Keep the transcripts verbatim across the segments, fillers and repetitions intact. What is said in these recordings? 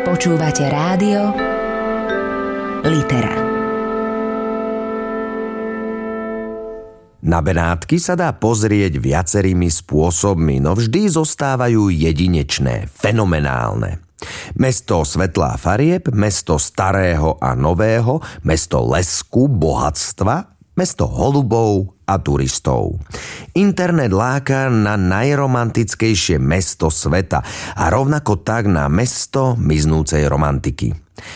Počúvate rádio Litera. Na Benátky sa dá pozrieť viacerými spôsobmi, no vždy zostávajú jedinečné, fenomenálne. Mesto svetla a farieb, mesto starého a nového, mesto lesku, bohatstva, mesto holubov a turistov. Internet láka na najromantickejšie mesto sveta a rovnako tak na mesto miznúcej romantiky.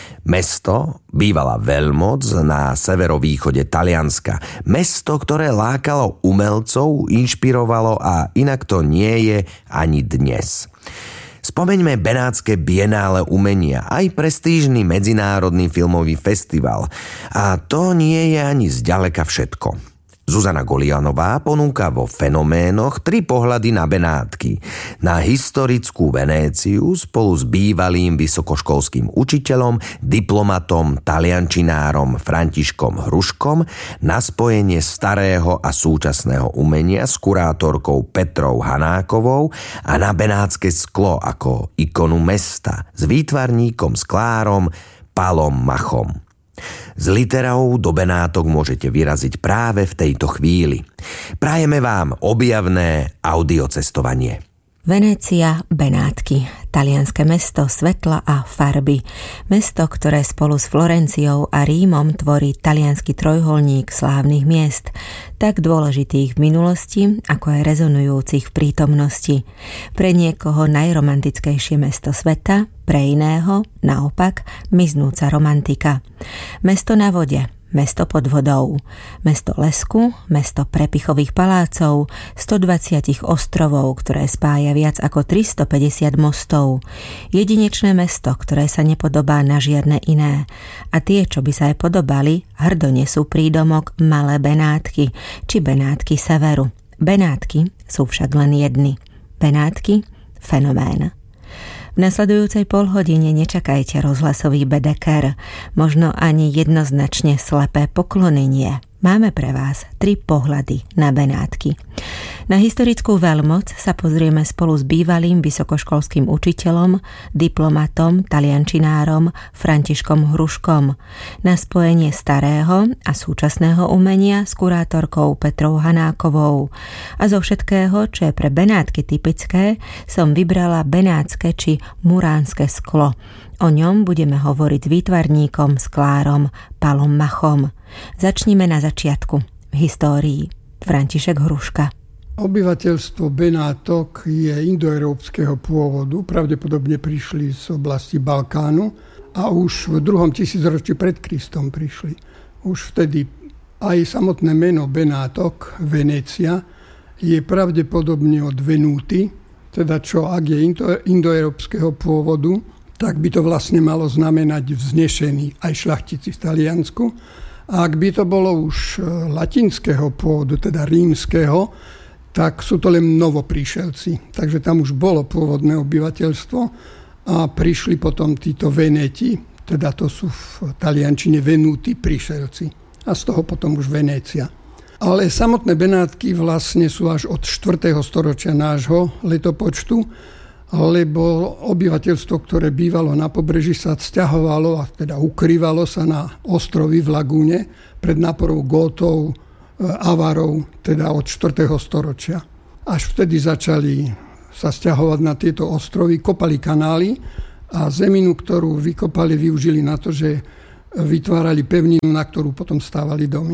Mesto, bývala veľmoc na severovýchode Talianska. Mesto, ktoré lákalo umelcov, inšpirovalo a inak to nie je ani dnes. Spomeňme Benátske bienále umenia, aj prestížny medzinárodný filmový festival. A to nie je ani zďaleka všetko. Zuzana Golianová ponúka vo Fenoménoch tri pohľady na Benátky. Na historickú Venéciu spolu s bývalým vysokoškolským učiteľom, diplomatom, taliančinárom Františkom Hruškom, na spojenie starého a súčasného umenia s kurátorkou Petrou Hanákovou a na benátske sklo ako ikonu mesta s výtvarníkom sklárom Palom Machom. S literou do Benátok môžete vyraziť práve v tejto chvíli. Prajeme vám objavné audiocestovanie. Venécia, Benátky, talianske mesto svetla a farby. Mesto, ktoré spolu s Florenciou a Rímom tvorí taliansky trojuholník slávnych miest, tak dôležitých v minulosti, ako aj rezonujúcich v prítomnosti. Pre niekoho najromantickejšie mesto sveta, pre iného, naopak, miznúca romantika. Mesto na vode, mesto pod vodou, mesto lesku, mesto prepichových palácov, stodvadsať ostrovov, ktoré spája viac ako tristopäťdesiat mostov. Jedinečné mesto, ktoré sa nepodobá na žiadne iné. A tie, čo by sa aj podobali, hrdo nesú prídomok Malé Benátky, či Benátky severu. Benátky sú však len jedny. Benátky, fenomén. V nasledujúcej polhodine nečakajte rozhlasový bedeker, možno ani jednoznačne slepé poklonenie. Máme pre vás tri pohľady na Benátky. Na historickú veľmoc sa pozrieme spolu s bývalým vysokoškolským učiteľom, diplomatom, taliančinárom Františkom Hruškom. Na spojenie starého a súčasného umenia s kurátorkou Petrou Hanákovou. A zo všetkého, čo je pre Benátky typické, som vybrala benátske či muránske sklo. O ňom budeme hovoriť s výtvarníkom, sklárom Palom Machom. Začnime na začiatku, v histórii. František Hruška. Obyvateľstvo Benátok je indoeurópskeho pôvodu, pravdepodobne prišli z oblasti Balkánu a už v druhom tisícročí pred Kristom prišli. Už vtedy aj samotné meno Benátok, Venécia, je pravdepodobne od Venúty, teda čo ak je indo- indoeurópskeho pôvodu, tak by to vlastne malo znamenať vznešený aj šľachtici v Taliansku. A ak by to bolo už latinského pôvodu, teda rímskeho, tak sú to len novopríšelci. Takže tam už bolo pôvodné obyvateľstvo a prišli potom títo Venéti, teda to sú v taliančine Venúti, príšelci. A z toho potom už Venécia. Ale samotné Benátky vlastne sú až od štvrtého storočia nášho letopočtu, lebo obyvateľstvo, ktoré bývalo na pobreží, sa sťahovalo a teda ukrývalo sa na ostrovy v lagúne pred náporou Gótov, Avarov, teda od štvrtého storočia. Až vtedy začali sa sťahovať na tieto ostrovy, kopali kanály a zeminu, ktorú vykopali, využili na to, že vytvárali pevninu, na ktorú potom stávali domy.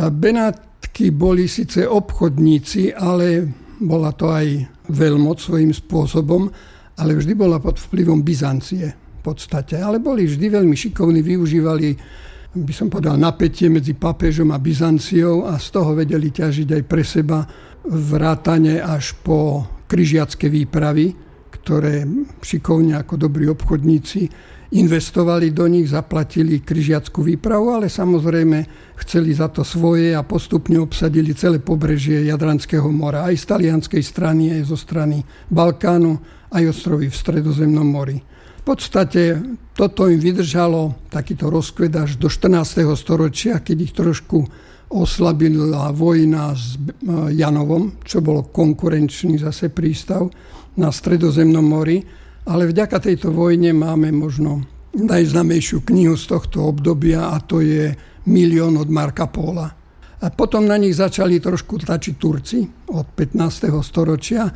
Benátky boli síce obchodníci, ale bola to aj veľmoc svojím spôsobom, ale vždy bola pod vplyvom Byzancie v podstate. Ale boli vždy veľmi šikovní, využívali, by som povedal, napätie medzi pápežom a Byzanciou a z toho vedeli ťažiť aj pre seba vrátane až po križiacké výpravy, ktoré šikovne ako dobrí obchodníci investovali do nich, zaplatili križiackú výpravu, ale samozrejme chceli za to svoje a postupne obsadili celé pobrežie Jadranského mora, aj z talianskej strany, aj zo strany Balkánu, aj ostrovy v Stredozemnom mori. V podstate toto im vydržalo takýto rozkvet až do štrnásteho storočia, keď ich trošku oslabila vojna s Janovom, čo bolo konkurenčný zase prístav na Stredozemnom mori. Ale vďaka tejto vojne máme možno najznámejšiu knihu z tohto obdobia a to je Milión od Marca Pola. A potom na nich začali trošku tlačiť Turci od pätnásteho storočia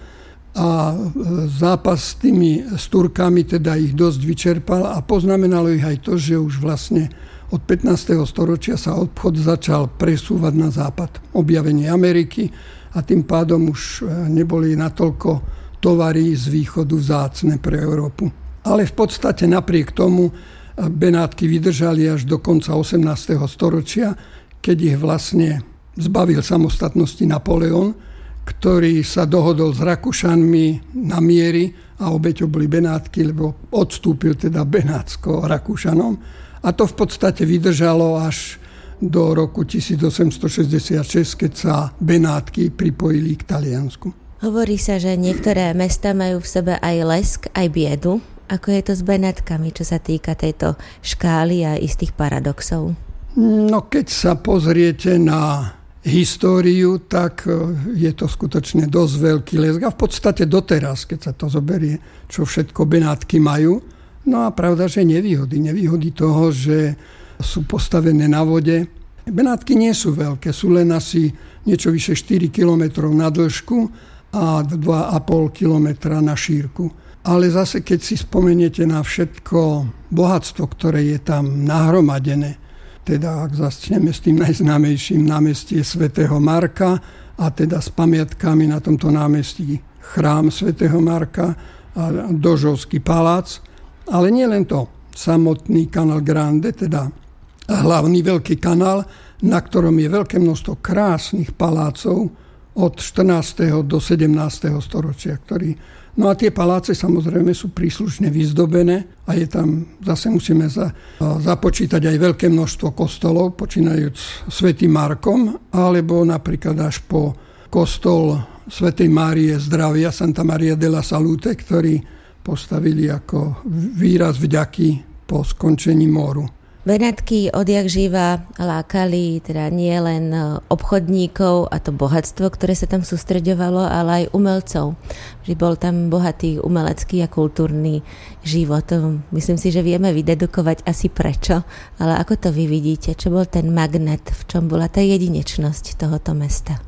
a zápas s tými s Turkami teda ich dosť vyčerpal a poznamenalo ich aj to, že už vlastne od pätnásteho storočia sa obchod začal presúvať na západ. Objavenie Ameriky a tým pádom už neboli natoľko tovary z východu vzácne pre Európu. Ale v podstate napriek tomu Benátky vydržali až do konca osemnásteho storočia, keď ich vlastne zbavil samostatnosti Napoleon, ktorý sa dohodol s Rakúšanmi na miery a obeťou boli Benátky, lebo odstúpil teda Benátsko Rakúšanom. A to v podstate vydržalo až do roku tisícosemstošesťdesiatšesť, keď sa Benátky pripojili k Taliansku. Hovorí sa, že niektoré mestá majú v sebe aj lesk, aj biedu. Ako je to s Benátkami, čo sa týka tejto škály a istých paradoxov? No keď sa pozriete na históriu, tak je to skutočne dosť veľký lesk. A v podstate doteraz, keď sa to zoberie, čo všetko Benátky majú. No a pravda, že nevýhody. Nevýhody toho, že sú postavené na vode. Benátky nie sú veľké, sú len asi niečo vyše štyri kilometre na dĺžku a dva a pol kilometra na šírku. Ale zase, keď si spomeniete na všetko bohatstvo, ktoré je tam nahromadené, teda ak začneme s tým najznámejším námestie svätého Marka a teda s pamiatkami na tomto námestí chrám svätého Marka a Dožovský palác, ale nie len to, samotný Canal Grande, teda hlavný veľký kanál, na ktorom je veľké množstvo krásnych palácov od štrnásteho do sedemnásteho storočia, ktorý No a tie paláce samozrejme sú príslušne vyzdobené a je tam, zase musíme za, započítať aj veľké množstvo kostolov, počínajúc svätým Markom, alebo napríklad až po kostol svätej Márie zdravia, Santa Maria della Salute, ktorý postavili ako výraz vďaky po skončení moru. Benátky odjak živa lákali teda nie len obchodníkov a to bohatstvo, ktoré sa tam sústreďovalo, ale aj umelcov. Že bol tam bohatý umelecký a kultúrny život. Myslím si, že vieme vydedukovať asi prečo, ale ako to vy vidíte? Čo bol ten magnet? V čom bola tá jedinečnosť tohoto mesta?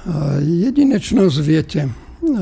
Jedinečnosť, viete,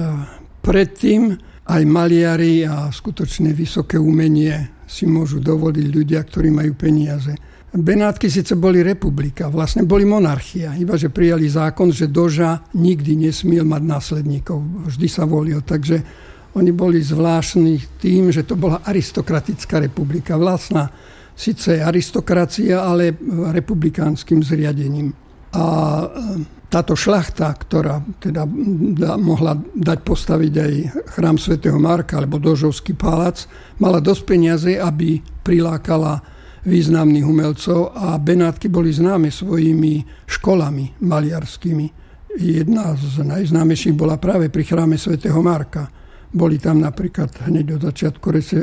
predtým aj maliari a skutočne vysoké umenie si môžu dovoliť ľudia, ktorí majú peniaze. Benátky síce boli republika, vlastne boli monarchia, iba že prijali zákon, že doža nikdy nesmiel mať následníkov, vždy sa volil, takže oni boli zvláštni tým, že to bola aristokratická republika, vlastná síce aristokracia, ale republikánskym zriadením. A táto šľachta, ktorá teda mohla dať postaviť aj chrám svätého Marka alebo Dožovský palác, mala dosť peniaze, aby prilákala významných umelcov a Benátky boli známe svojimi školami maliarskými. Jedna z najznámejších bola práve pri chráme svätého Marka. Boli tam napríklad hneď od začiatku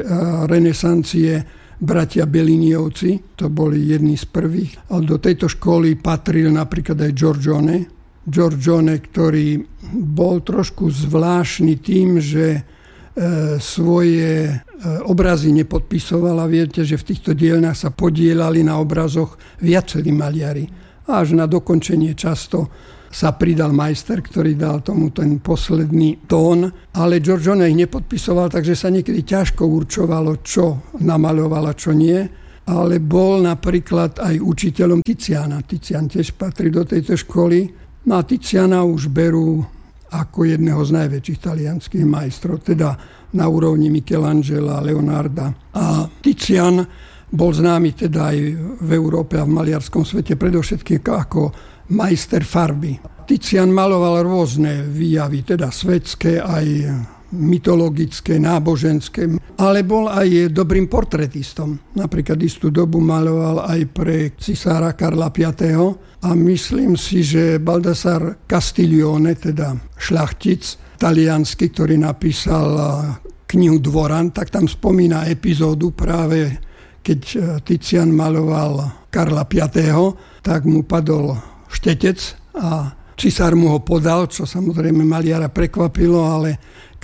renesancie bratia Belliniovci, to boli jedni z prvých. A do tejto školy patril napríklad aj Giorgione. Giorgione, ktorý bol trošku zvláštny tým, že e, svoje e, obrazy nepodpisoval. A viete, že v týchto dielnách sa podielali na obrazoch viacerí maliari. Až na dokončenie často sa pridal majster, ktorý dal tomu ten posledný tón, ale Giorgione ich nepodpisoval, takže sa niekedy ťažko určovalo, čo namaľoval a čo nie, ale bol napríklad aj učiteľom Tiziana. Tizian tiež patrí do tejto školy. No a Tiziana už berú ako jedného z najväčších talianských majstrov, teda na úrovni Michelangela, Leonarda. A Tizian bol známy teda aj v Európe a v maliarskom svete, predovšetkým ako majster farby. Tizian maloval rôzne výjavy, teda svetské, aj mytologické, náboženské, ale bol aj dobrým portretistom. Napríklad istú dobu maloval aj pre cisára Karla piateho. A myslím si, že Baldassare Castiglione, teda šľachtic taliansky, ktorý napísal knihu Dvoran, tak tam spomína epizódu práve, keď Tizian maloval Karla piateho, tak mu padol štetec a cisár mu ho podal, čo samozrejme maliara prekvapilo, ale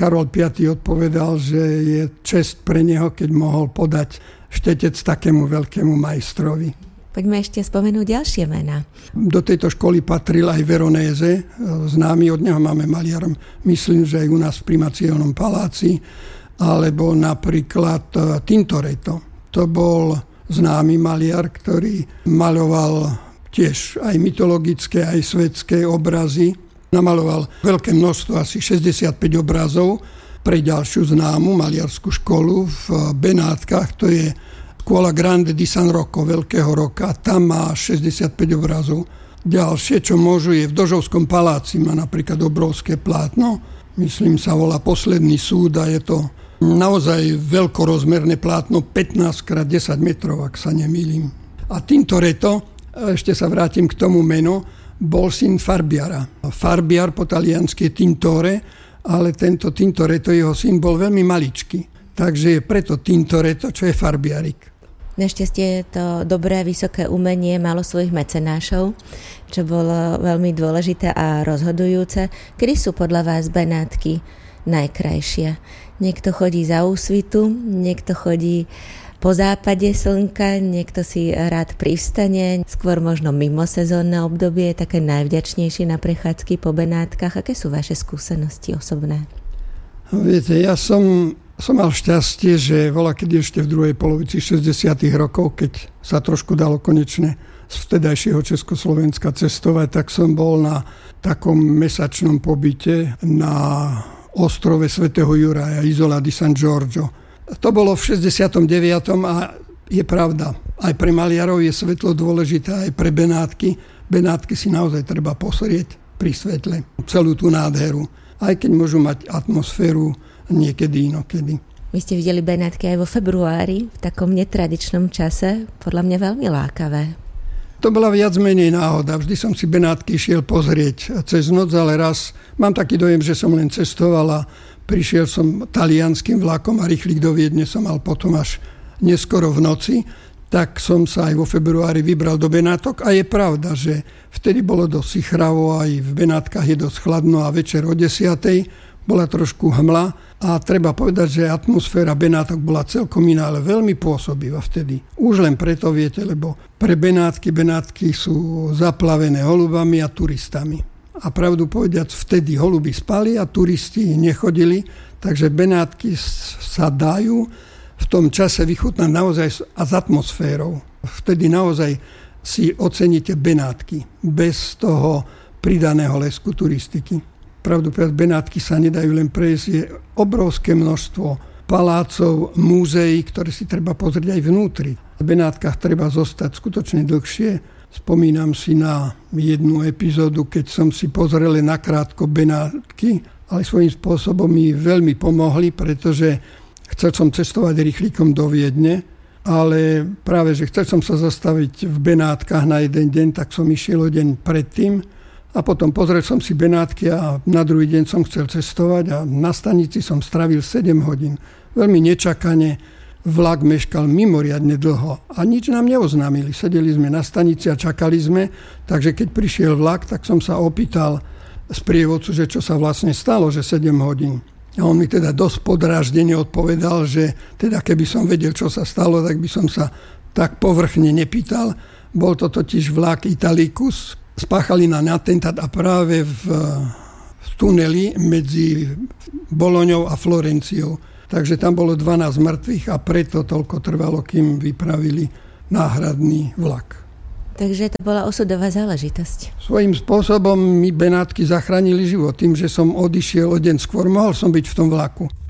Karol piaty odpovedal, že je česť pre neho, keď mohol podať štetec takému veľkému majstrovi. Poďme ešte spomenúť ďalšie mená. Do tejto školy patril aj Veronese, známy, od neho máme maliar, myslím, že aj u nás v Primacielnom paláci, alebo napríklad Tintoretto. To bol známy maliar, ktorý maľoval tiež aj mytologické, aj svetské obrazy. Namaloval veľké množstvo, asi šesťdesiatpäť obrazov pre ďalšiu známu maliarskú školu v Benátkach. To je Scuola Grande di San Rocco, Veľkého roka. Tam má šesťdesiatpäť obrazov. Ďalšie, čo môžu, je v Dožovskom paláci. Má napríklad obrovské plátno. Myslím, sa volá Posledný súd a je to naozaj veľkorozmerné plátno, pätnásť krát desať metrov, ak sa nemýlim. A Tintoretto, ešte sa vrátim k tomu menu, bol syn farbiara. Farbiar po taliansky je Tintore, ale tento Tintoretto, jeho syn, bol veľmi maličký. Takže je preto Tintoretto, čo je farbiarik. Našťastie to dobré, vysoké umenie malo svojich mecenášov, čo bolo veľmi dôležité a rozhodujúce. Kedy sú podľa vás Benátky najkrajšie? Niekto chodí za úsvitu, niekto chodí po západe slnka, niekto si rád privstane, skôr možno mimo sezónne obdobie, také najvďačnejšie na prechádzky po Benátkach. Aké sú vaše skúsenosti osobné? Viete, ja som, som mal šťastie, že bola kedy ešte v druhej polovici šesťdesiatych rokov, keď sa trošku dalo konečne z vtedajšieho Československa cestovať, tak som bol na takom mesačnom pobyte na ostrove svätého Juraja, Isola di San Giorgio. To bolo v šesťdesiatom deviatom a je pravda. Aj pre maliarov je svetlo dôležité, aj pre Benátky. Benátky si naozaj treba posrieť pri svetle. Celú tú nádheru. Aj keď môžu mať atmosféru niekedy inokedy. Vy ste videli Benátky aj vo februári, v takom netradičnom čase. Podľa mňa veľmi lákavé. To bola viac menej náhoda. Vždy som si Benátky šiel pozrieť cez noc, ale raz mám taký dojem, že som len cestovala. Prišiel som talianským vlakom a rýchlik do Viedne som mal potom až neskoro v noci. Tak som sa aj vo februári vybral do Benátok a je pravda, že vtedy bolo dosť sichravo, aj v Benátkach je dosť chladno a večer o desiatej bola trošku hmla a treba povedať, že atmosféra Benátok bola celkom iná, ale veľmi pôsobivá vtedy. Už len preto, viete, lebo pre Benátky, Benátky sú zaplavené holubami a turistami. A pravdu povediac, vtedy holuby spali a turisti nechodili, takže Benátky sa dajú v tom čase vychutnať naozaj a s atmosférou. Vtedy naozaj si oceníte Benátky bez toho pridaného lesku turistiky. Pravdu povedať, Benátky sa nedajú len prejsť, je obrovské množstvo palácov, múzeí, ktoré si treba pozrieť aj vnútri. V Benátkach treba zostať skutočne dlhšie. Spomínam si na jednu epizódu, keď som si pozrel nakrátko Benátky, ale svojím spôsobom mi veľmi pomohli, pretože chcel som cestovať rýchlikom do Viedne, ale práve, že chcel som sa zastaviť v Benátkach na jeden deň, tak som išiel o deň predtým a potom pozrel som si Benátky a na druhý deň som chcel cestovať a na stanici som strávil sedem hodín. Veľmi nečakane. Vlak meškal mimoriadne dlho a nič nám neoznámili. Sedeli sme na stanici a čakali sme, takže keď prišiel vlak, tak som sa opýtal sprievodcu, že čo sa vlastne stalo, že sedem hodín. A on mi teda dosť podráždene odpovedal, že teda keby som vedel, čo sa stalo, tak by som sa tak povrchne nepýtal. Bol to totiž vlak Italicus, spáchali na atentát a práve v, v tuneli medzi Boloňou a Florenciou. Takže tam bolo dvanásť mŕtvych a preto toľko trvalo, kým vypravili náhradný vlak. Takže to bola osudová záležitosť. Svojím spôsobom mi Benátky zachránili život tým, že som odišiel o deň skôr. Mohol som byť v tom vlaku.